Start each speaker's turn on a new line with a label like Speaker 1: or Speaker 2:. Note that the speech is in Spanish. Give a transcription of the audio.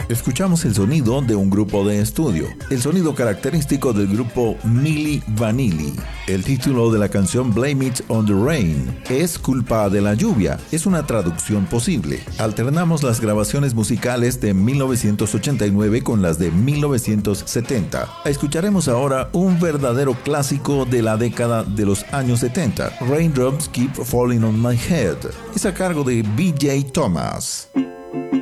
Speaker 1: Escuchamos el sonido de un grupo de estudio, el sonido característico del grupo Milli Vanilli. El título de la canción Blame It on the Rain, es culpa de la lluvia, es una traducción posible. Alternamos las grabaciones musicales de 1989 con las de 1970. Escucharemos ahora un verdadero clásico de la década de los años 70, Raindrops Keep Falling on My Head. Es a cargo de B.J. Thomas.